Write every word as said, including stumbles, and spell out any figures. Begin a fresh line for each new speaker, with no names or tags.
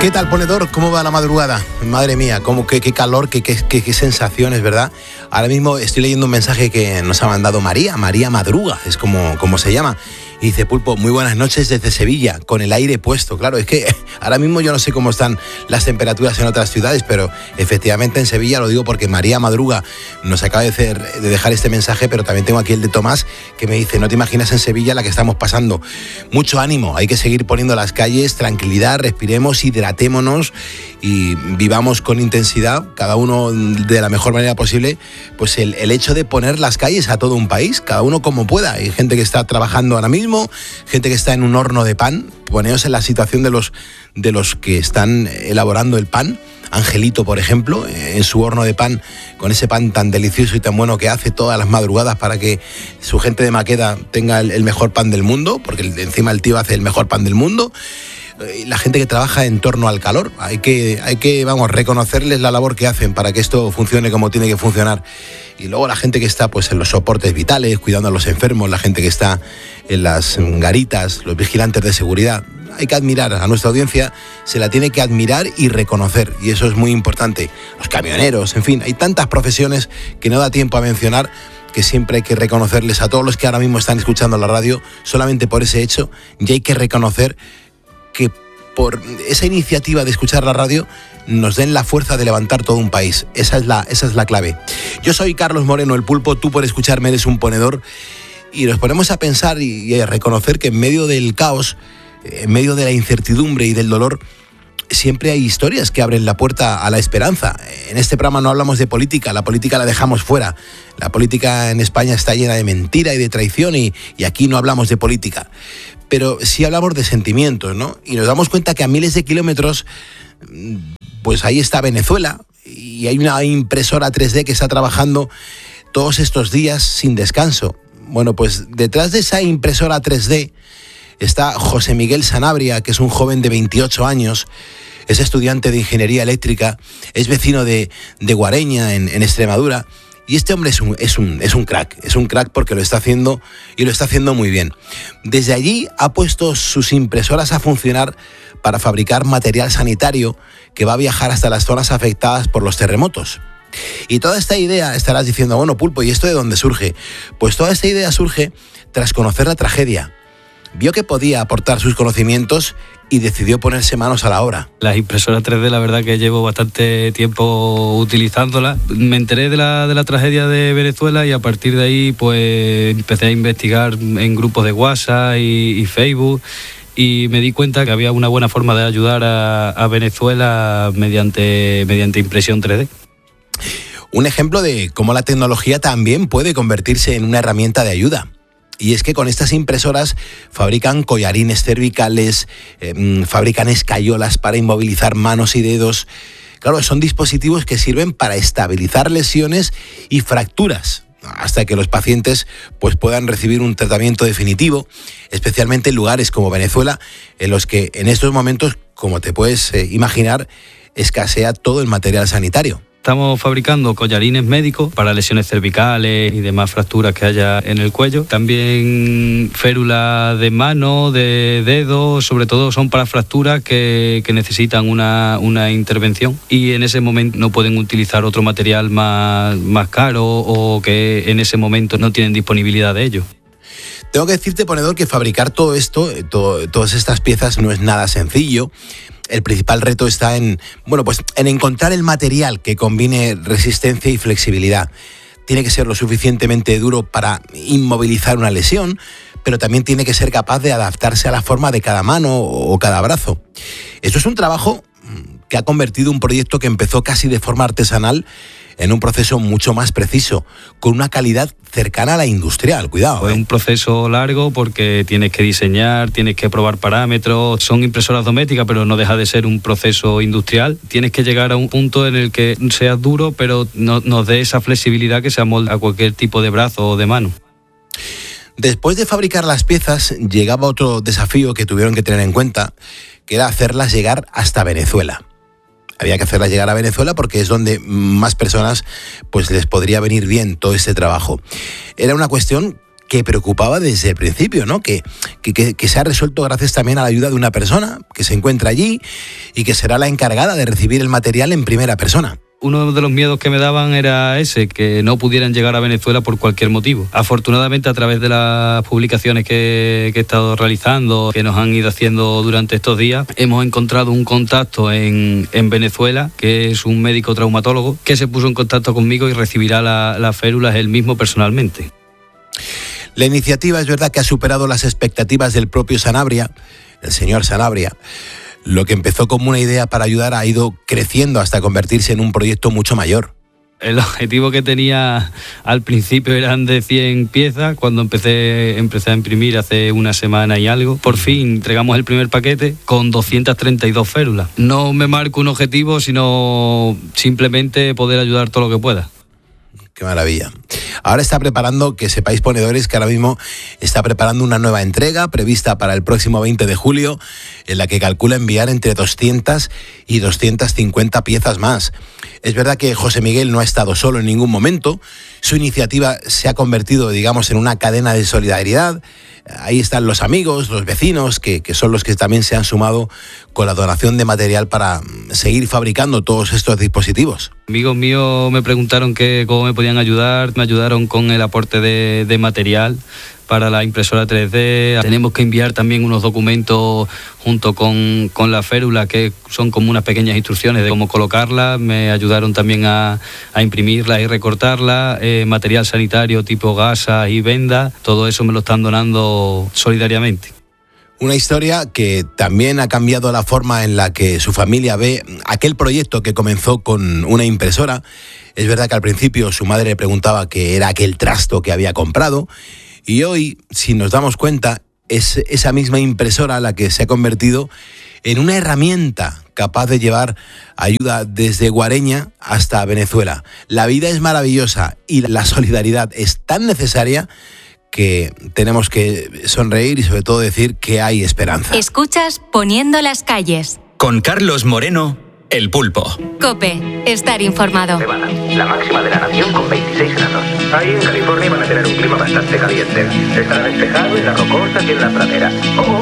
¿Qué tal, ponedor? ¿Cómo va la madrugada? Madre mía, cómo, qué, qué calor, qué, qué, qué, qué sensaciones, ¿verdad? Ahora mismo estoy leyendo un mensaje que nos ha mandado María, María Madruga, es como, como se llama. Y dice, Pulpo, muy buenas noches desde Sevilla, con el aire puesto. Claro, es que ahora mismo yo no sé cómo están las temperaturas en otras ciudades, pero efectivamente en Sevilla, lo digo porque María Madruga nos acaba de, hacer, de dejar este mensaje, pero también tengo aquí el de Tomás, que me dice, no te imaginas en Sevilla la que estamos pasando. Mucho ánimo, hay que seguir poniendo las calles, tranquilidad, respiremos, hidratémonos y vivamos con intensidad, cada uno de la mejor manera posible, pues el, el hecho de poner las calles a todo un país, cada uno como pueda. Hay gente que está trabajando ahora mismo, gente que está en un horno de pan. Poneos en la situación de los, de los que están elaborando el pan. Angelito, por ejemplo, en su horno de pan, con ese pan tan delicioso y tan bueno que hace todas las madrugadas para que su gente de Maqueda tenga el, el mejor pan del mundo, porque encima el tío hace el mejor pan del mundo. La gente que trabaja en torno al calor, hay que, hay que, vamos, reconocerles la labor que hacen para que esto funcione como tiene que funcionar. Y luego la gente que está pues en los soportes vitales, cuidando a los enfermos, la gente que está en las garitas, los vigilantes de seguridad. Hay que admirar a nuestra audiencia, se la tiene que admirar y reconocer, y eso es muy importante. Los camioneros, en fin, hay tantas profesiones que no da tiempo a mencionar, que siempre hay que reconocerles a todos los que ahora mismo están escuchando la radio, solamente por ese hecho, y hay que reconocer que por esa iniciativa de escuchar la radio nos den la fuerza de levantar todo un país. Esa es la, esa es la clave. Yo soy Carlos Moreno, el Pulpo, tú por escucharme eres un ponedor, y nos ponemos a pensar y, y a reconocer que en medio del caos, en medio de la incertidumbre y del dolor, siempre hay historias que abren la puerta a la esperanza. En este programa no hablamos de política, la política la dejamos fuera. La política en España está llena de mentira y de traición y, y aquí no hablamos de política. Pero sí hablamos de sentimientos, ¿no? Y nos damos cuenta que a miles de kilómetros, pues ahí está Venezuela y hay una impresora tres D que está trabajando todos estos días sin descanso. Bueno, pues detrás de esa impresora tres D está José Miguel Sanabria, que es un joven de veintiocho años, es estudiante de ingeniería eléctrica, es vecino de, de Guareña, en, en Extremadura, y este hombre es un, es, un, es un crack, es un crack porque lo está haciendo y lo está haciendo muy bien. Desde allí ha puesto sus impresoras a funcionar para fabricar material sanitario que va a viajar hasta las zonas afectadas por los terremotos. Y toda esta idea, estarás diciendo, bueno, Pulpo, ¿y esto de dónde surge? Pues toda esta idea surge tras conocer la tragedia. Vio que podía aportar sus conocimientos y decidió ponerse manos a la obra.
Las impresoras tres D, la verdad que llevo bastante tiempo utilizándolas. Me enteré de la, de la tragedia de Venezuela y a partir de ahí pues empecé a investigar en grupos de WhatsApp y, y Facebook y me di cuenta que había una buena forma de ayudar a, a Venezuela mediante, mediante impresión tres D.
Un ejemplo de cómo la tecnología también puede convertirse en una herramienta de ayuda. Y es que con estas impresoras fabrican collarines cervicales, eh, fabrican escayolas para inmovilizar manos y dedos. Claro, son dispositivos que sirven para estabilizar lesiones y fracturas, hasta que los pacientes pues, puedan recibir un tratamiento definitivo, especialmente en lugares como Venezuela, en los que en estos momentos, como te puedes eh, imaginar, escasea todo el material sanitario.
Estamos fabricando collarines médicos para lesiones cervicales y demás fracturas que haya en el cuello. También férulas de mano, de dedos, sobre todo son para fracturas que, que necesitan una, una intervención y en ese momento no pueden utilizar otro material más, más caro o que en ese momento no tienen disponibilidad de ello.
Tengo que decirte, ponedor, que fabricar todo esto, todo, todas estas piezas no es nada sencillo. El principal reto está en, bueno, pues en encontrar el material que combine resistencia y flexibilidad. Tiene que ser lo suficientemente duro para inmovilizar una lesión, pero también tiene que ser capaz de adaptarse a la forma de cada mano o cada brazo. Esto es un trabajo que ha convertido un proyecto que empezó casi de forma artesanal en un proceso mucho más preciso, con una calidad cercana a la industrial. Cuidado.
Es
¿eh?
un proceso largo porque tienes que diseñar, tienes que probar parámetros, son impresoras domésticas, pero no deja de ser un proceso industrial. Tienes que llegar a un punto en el que sea duro, pero no, nos dé esa flexibilidad que se amolda a cualquier tipo de brazo o de mano.
Después de fabricar las piezas, llegaba otro desafío que tuvieron que tener en cuenta, que era hacerlas llegar hasta Venezuela. Había que hacerlas llegar a Venezuela porque es donde más personas pues les podría venir bien todo este trabajo. Era una cuestión que preocupaba desde el principio, ¿no? Que, que, que, que se ha resuelto gracias también a la ayuda de una persona que se encuentra allí y que será la encargada de recibir el material en primera persona.
Uno de los miedos que me daban era ese, que no pudieran llegar a Venezuela por cualquier motivo. Afortunadamente, a través de las publicaciones que, que he estado realizando, que nos han ido haciendo durante estos días, hemos encontrado un contacto en, en Venezuela, que es un médico traumatólogo, que se puso en contacto conmigo y recibirá la, las férulas él mismo personalmente.
La iniciativa es verdad que ha superado las expectativas del propio Sanabria, el señor Sanabria. Lo que empezó como una idea para ayudar ha ido creciendo hasta convertirse en un proyecto mucho mayor.
El objetivo que tenía al principio eran de cien piezas. Cuando empecé, empecé a imprimir hace una semana y algo, por fin entregamos el primer paquete con doscientas treinta y dos férulas. No me marco un objetivo, sino simplemente poder ayudar todo lo que pueda.
Qué maravilla. Ahora está preparando, que sepáis ponedores, que ahora mismo está preparando una nueva entrega prevista para el próximo veinte de julio, en la que calcula enviar entre doscientas y doscientas cincuenta piezas más. Es verdad que José Miguel no ha estado solo en ningún momento. Su iniciativa se ha convertido, digamos, en una cadena de solidaridad. Ahí están los amigos, los vecinos, que, que son los que también se han sumado con la donación de material para seguir fabricando todos estos dispositivos.
Amigos míos me preguntaron que cómo me podían ayudar, me ayudaron con el aporte de, de material para la impresora tres D. Tenemos que enviar también unos documentos junto con, con la férula, que son como unas pequeñas instrucciones de cómo colocarla. Me ayudaron también a, a imprimirla y recortarla. Eh, material sanitario tipo gasas y vendas, todo eso me lo están donando solidariamente.
Una historia que también ha cambiado la forma en la que su familia ve aquel proyecto que comenzó con una impresora. Es verdad que al principio su madre le preguntaba qué era aquel trasto que había comprado, y hoy, si nos damos cuenta, es esa misma impresora la que se ha convertido en una herramienta capaz de llevar ayuda desde Guareña hasta Venezuela. La vida es maravillosa y la solidaridad es tan necesaria que tenemos que sonreír y sobre todo decir que hay esperanza.
Escuchas Poniendo las calles.
Con Carlos Moreno, El Pulpo.
COPE, estar informado.
Nevada, la máxima de la nación con veintiséis grados. Ahí en California van a tener un clima bastante caliente. Estará despejado en la rocosa y en la pradera. Oh,